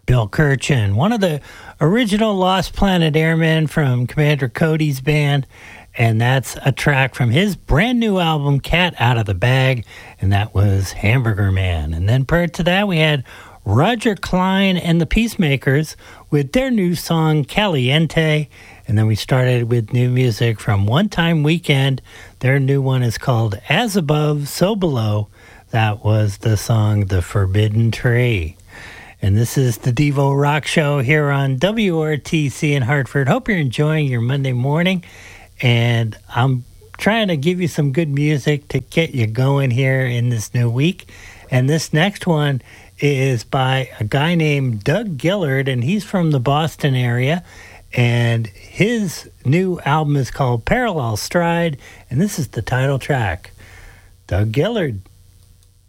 Bill Kirchen, one of the original Lost Planet Airmen from Commander Cody's band, and that's a track from his brand new album, Cat Out of the Bag, and that was Hamburger Man. And then prior to that, we had Roger Klein and the Peacemakers with their new song, Caliente, and then we started with new music from One Time Weekend. Their new one is called As Above, So Below. That was the song, The Forbidden Tree. And this is the Devo Rock Show here on WRTC in Hartford. Hope you're enjoying your Monday morning. And I'm trying to give you some good music to get you going here in this new week. And this next one is by a guy named Doug Gillard, and he's from the Boston area. And his new album is called Parallel Stride, and this is the title track. Doug Gillard.